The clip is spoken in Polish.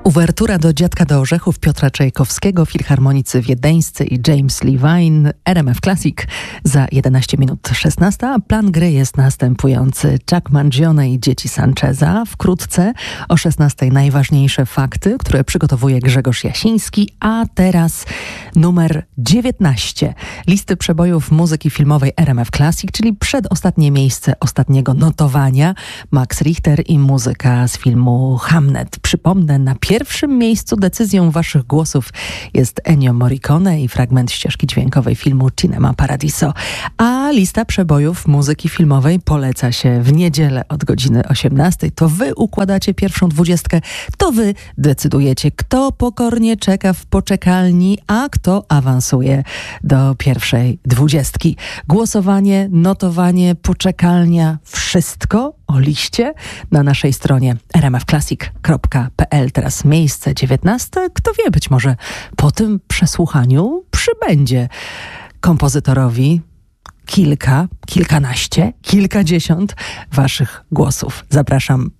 Uwertura do Dziadka do Orzechów Piotra Czajkowskiego, filharmonicy wiedeńscy i James Levine, RMF Classic za 11 minut 16, a plan gry jest następujący. Chuck Mangione i Dzieci Sancheza. Wkrótce o 16 najważniejsze fakty, które przygotowuje Grzegorz Jasiński, a teraz numer 19 listy przebojów muzyki filmowej RMF Classic, czyli przedostatnie miejsce ostatniego notowania. Max Richter i muzyka z filmu Hamnet. Przypomnę, na pierwszym miejscu decyzją waszych głosów jest Ennio Morricone i fragment ścieżki dźwiękowej filmu Cinema Paradiso. A lista przebojów muzyki filmowej poleca się w niedzielę od godziny 18. To wy układacie pierwszą 20, to wy decydujecie, kto pokornie czeka w poczekalni, a kto awansuje do pierwszej 20. Głosowanie, notowanie, poczekalnia, wszystko o liście na naszej stronie rmfclassic.pl. Teraz miejsce 19. Kto wie, być może po tym przesłuchaniu przybędzie kompozytorowi kilkanaście, kilkadziesiąt waszych głosów. Zapraszam